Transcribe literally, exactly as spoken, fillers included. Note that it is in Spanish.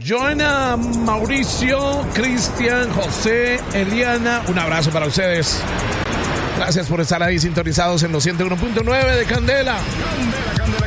Joana, Mauricio, Cristian, José, Eliana, un abrazo para ustedes. Gracias por estar ahí sintonizados en los ciento uno punto nueve de Candela. Candela, Candela.